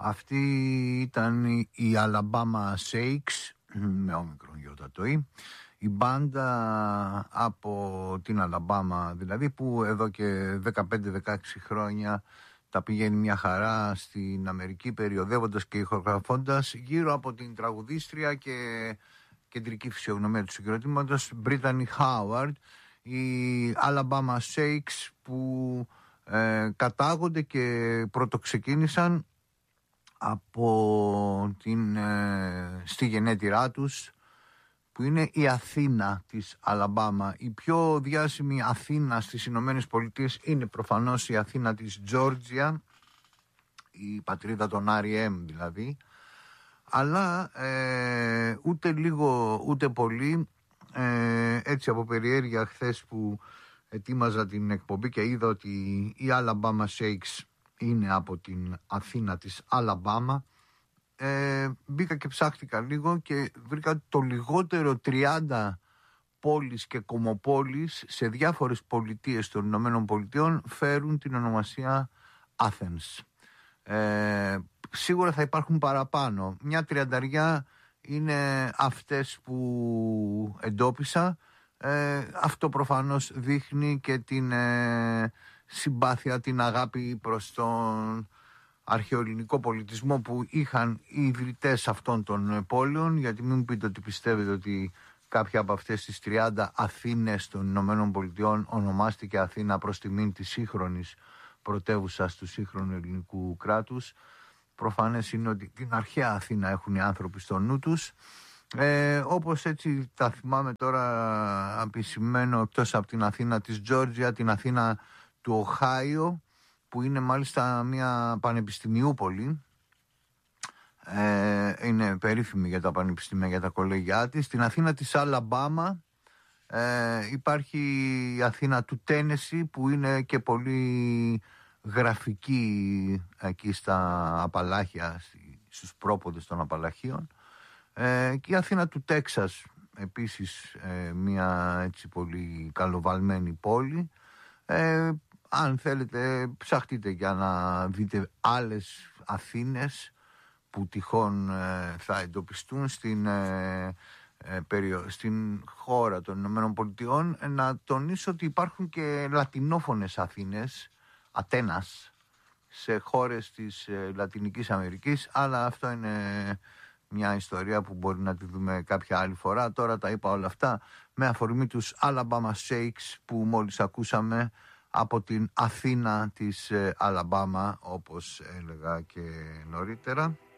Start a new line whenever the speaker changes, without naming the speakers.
Αυτή ήταν η Alabama Shakes, με όμικρον γιώτα το «η». Η μπάντα από την Αλαμπάμα, δηλαδή, που εδώ και 15-16 χρόνια τα πηγαίνει μια χαρά στην Αμερική, περιοδεύοντας και ηχογραφώντας γύρω από την τραγουδίστρια και κεντρική φυσιογνωμία του συγκροτήματος Brittany Howard. Οι Alabama Shakes που κατάγονται και πρωτοξεκίνησαν από στη γενέτειρά τους, που είναι η Αθήνα της Αλαμπάμα. Η πιο διάσημη Αθήνα στις Ηνωμένες Πολιτείες είναι προφανώς η Αθήνα της Τζόρτζια, η πατρίδα των R.E.M. δηλαδή, αλλά ούτε λίγο ούτε πολύ, έτσι από περιέργεια, χθες που ετοίμαζα την εκπομπή και είδα ότι η Alabama Shakes είναι από την Αθήνα της Αλαμπάμα, μπήκα και ψάχτηκα λίγο και βρήκα το λιγότερο 30 πόλεις και κομμοπόλεις σε διάφορες πολιτείες των Ηνωμένων Πολιτειών φέρουν την ονομασία Athens. Σίγουρα θα υπάρχουν παραπάνω. Μια 30 είναι αυτές που εντόπισα. Αυτό προφανώς δείχνει και την συμπάθεια, την αγάπη προς τον αρχαιοελληνικό πολιτισμό που είχαν οι ιδρυτές αυτών των πόλεων, γιατί μην μου πείτε ότι πιστεύετε ότι κάποια από αυτές τις 30 Αθήνες των Ηνωμένων Πολιτειών ονομάστηκε Αθήνα προς τιμήν της σύγχρονης πρωτεύουσας του σύγχρονου ελληνικού κράτους. Προφανές είναι ότι την αρχαία Αθήνα έχουν οι άνθρωποι στο νου τους. Όπως έτσι τα θυμάμαι τώρα, επισημαίνω εκτός από την Αθήνα της Τζόρτζια, την Αθήνα του Οχάιο, που είναι μάλιστα μια πανεπιστημιούπολη, είναι περίφημη για τα πανεπιστήμια, για τα κολέγια της. Στην Αθήνα της Αλαμπάμα υπάρχει η Αθήνα του Τένεσι, που είναι και πολύ γραφική εκεί στα Απαλάχια, στους πρόποδες των Απαλαχίων, και η Αθήνα του Τέξας επίσης, μια έτσι πολύ καλοβαλμένη πόλη. Αν θέλετε ψαχτείτε για να δείτε άλλες Αθήνες που τυχόν θα εντοπιστούν στην χώρα των Ηνωμένων Πολιτειών. Να τονίσω ότι υπάρχουν και λατινόφωνες Αθήνες, Ατένας, σε χώρες της Λατινικής Αμερικής, αλλά αυτό είναι μια ιστορία που μπορεί να τη δούμε κάποια άλλη φορά. Τώρα τα είπα όλα αυτά με αφορμή τους Alabama Shakes που μόλις ακούσαμε από την Αθήνα της Αλαμπάμα, όπως έλεγα και νωρίτερα.